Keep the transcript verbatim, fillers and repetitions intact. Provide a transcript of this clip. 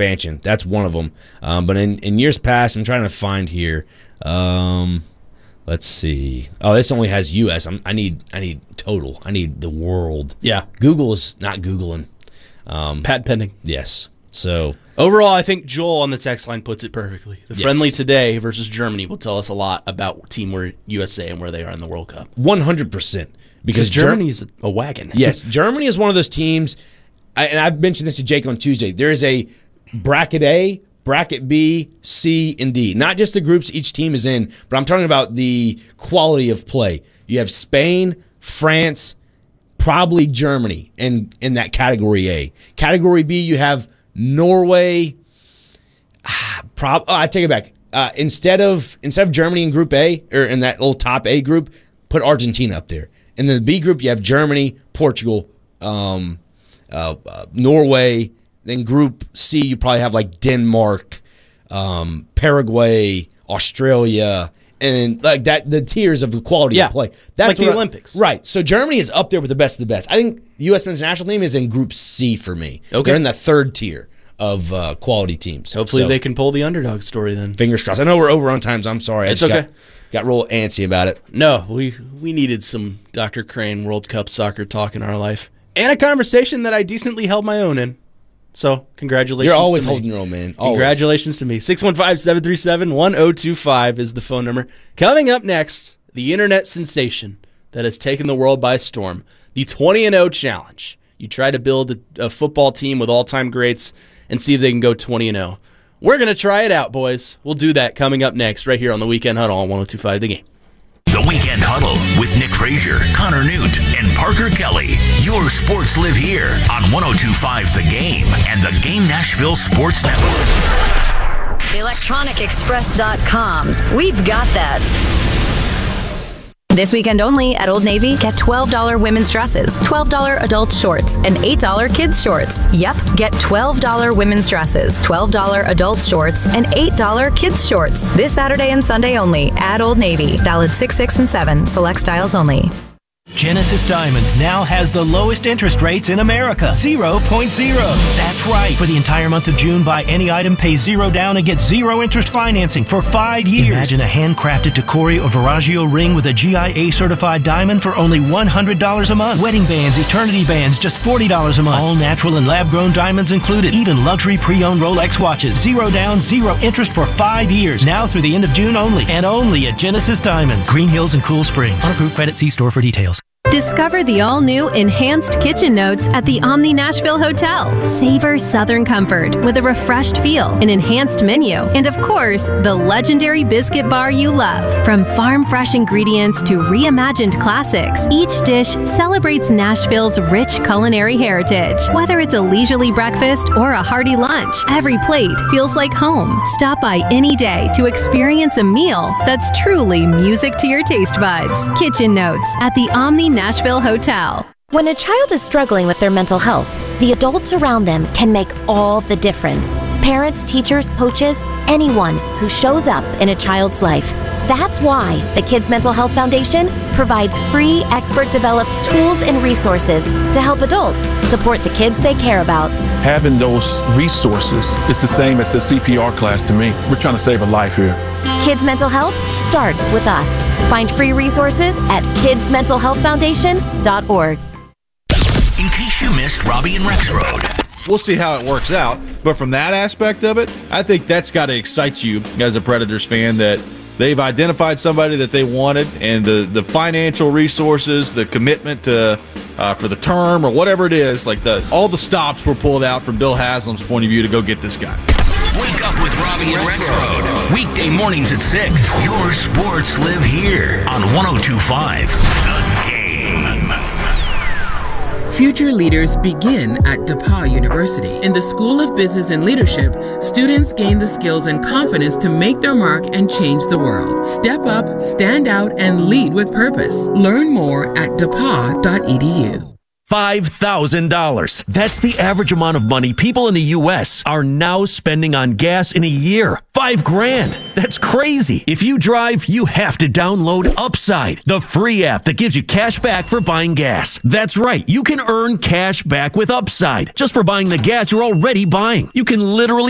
expansion. That's one of them. Um, but in, in years past, I'm trying to find here. Um, let's see. Oh, this only has U S. I'm, I need I need total. I need the world. Yeah. Google is not Googling. Um, Pat pending. yes. So overall, I think Joel on the text line puts it perfectly. The yes. friendly today versus Germany will tell us a lot about Team U S A and where they are in the World Cup. one hundred percent. Because Germany's Ger- a wagon. Yes, Germany is one of those teams, I, and I've mentioned this to Jake on Tuesday. There is a bracket A, bracket B, C, and D. Not just the groups each team is in, but I'm talking about the quality of play. You have Spain, France, probably Germany in, in that category A. Category B, you have Norway. Ah, prob- oh, I take it back. Uh, instead of instead of Germany in Group A, or in that little top A group, put Argentina up there. In the B group, you have Germany, Portugal, um, uh, uh, Norway. Then Group C, you probably have like Denmark, um, Paraguay, Australia, and like that. The tiers of the quality Yeah, of play. That's like the what I- Olympics. right? So Germany is up there with the best of the best. I think the U S men's national team is in Group C for me. Okay. They're in the third tier of uh, quality teams. Hopefully So, they can pull the underdog story then. fingers crossed. I know we're over on times. I'm sorry. I It's just okay. Got, got real antsy about it. No, we we needed some Doctor Crane World Cup soccer talk in our life. And a conversation that I decently held my own in. So, congratulations You're always to me. holding your own, man. Always. Congratulations to me. six one five, seven three seven, one zero two five is the phone number. Coming up next, the internet sensation that has taken the world by storm, the twenty and oh challenge. You try to build a, a football team with all-time greats and see if they can go twenty and oh. We're going to try it out, boys. We'll do that coming up next right here on the Weekend Huddle on one oh two five The Game. The Weekend Huddle with Nick Frazier, Connor Newt, and Parker Kelly. Your sports live here on one oh two point five The Game and the Game Nashville Sports Network. electronic express dot com. We've got that. This weekend only at Old Navy, get twelve dollars women's dresses, twelve dollars adult shorts, and eight dollars kids shorts. Yep, get twelve dollars women's dresses, twelve dollars adult shorts, and eight dollars kids shorts. This Saturday and Sunday only at Old Navy. Valid six, six, and seven. Select styles only. Genesis Diamonds now has the lowest interest rates in America. zero point zero. That's right. For the entire month of June, buy any item, pay zero down, and get zero interest financing for five years. Imagine a handcrafted Tacori or Veragio ring with a G I A certified diamond for only one hundred dollars a month. Wedding bands, eternity bands, just forty dollars a month. All natural and lab-grown diamonds included. Even luxury pre-owned Rolex watches. Zero down, zero interest for five years. Now through the end of June only. And only at Genesis Diamonds. Green Hills and Cool Springs. On approved credit, see store for details. Discover the all-new Enhanced Kitchen Notes at the Omni Nashville Hotel. Savor Southern comfort with a refreshed feel, an enhanced menu, and of course, the legendary biscuit bar you love. From farm-fresh ingredients to reimagined classics, each dish celebrates Nashville's rich culinary heritage. Whether it's a leisurely breakfast or a hearty lunch, every plate feels like home. Stop by any day to experience a meal that's truly music to your taste buds. Kitchen Notes at the Omni Nashville Hotel. When a child is struggling with their mental health, the adults around them can make all the difference. Parents, teachers, coaches, anyone who shows up in a child's life. That's why the Kids Mental Health Foundation provides free, expert-developed tools and resources to help adults support the kids they care about. Having those resources is the same as the C P R class to me. We're trying to save a life here. Kids Mental Health starts with us. Find free resources at kids mental health foundation dot org. In case you missed Robbie and Rex Road. We'll see how it works out. But from that aspect of it, I think that's got to excite you as a Predators fan, that they've identified somebody that they wanted, and the, the financial resources, the commitment to uh, for the term or whatever it is, like the all the stops were pulled out from Bill Haslam's point of view to go get this guy. Wake up with Robbie and Rex Road. Weekday mornings at six. Your sports live here on one oh two point five The Game. Future leaders begin at DePauw University. In the School of Business and Leadership, students gain the skills and confidence to make their mark and change the world. Step up, stand out, and lead with purpose. Learn more at depaw dot e d u. five thousand dollars. That's the average amount of money people in the U S are now spending on gas in a year. Five grand. That's crazy. If you drive, you have to download Upside, the free app that gives you cash back for buying gas. That's right. You can earn cash back with Upside just for buying the gas you're already buying. You can literally